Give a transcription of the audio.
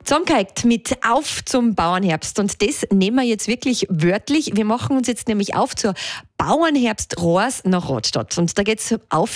Zusammengehalten mit Auf zum Bauernherbst. Und das nehmen wir jetzt wirklich wörtlich. Wir machen uns jetzt nämlich auf zur Bauernherbst Rohrs nach Radstadt. Und da geht's auf